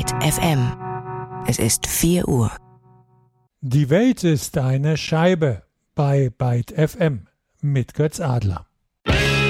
Byte FM. Es ist 4 Uhr. Die Welt ist eine Scheibe bei Byte FM mit Götz Adler.